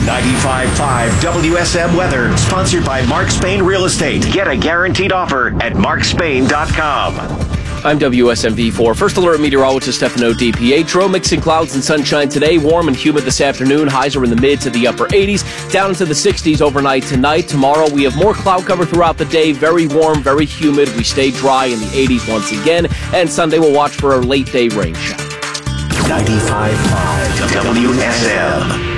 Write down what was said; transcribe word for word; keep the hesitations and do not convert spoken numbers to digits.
ninety-five point five W S M weather, sponsored by Mark Spain Real Estate. Get a guaranteed offer at mark spain dot com. I'm W S M V four First Alert meteorologist Stefano DiPietro. Mixing clouds and sunshine today. Warm and humid this afternoon. Highs are in the mid to the upper eighties. Down into the sixties overnight tonight. Tomorrow we have more cloud cover throughout the day. Very warm, very humid. We stay dry in the eighties once again. And Sunday we'll watch for a late day rain shower. ninety-five point five W S M.